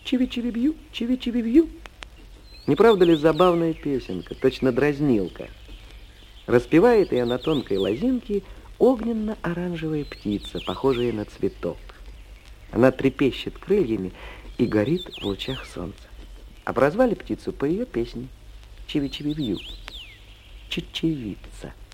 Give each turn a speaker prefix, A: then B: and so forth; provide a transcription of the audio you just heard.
A: Чиви-чиви-бью, чиви-чиви-бью. Не правда ли забавная песенка, точно дразнилка? Распевает ее на тонкой лозинке огненно-оранжевая птица, похожая на цветок. Она трепещет крыльями и горит в лучах солнца. А прозвали птицу по ее песне. Чиви-чиви-бью. Чечевица.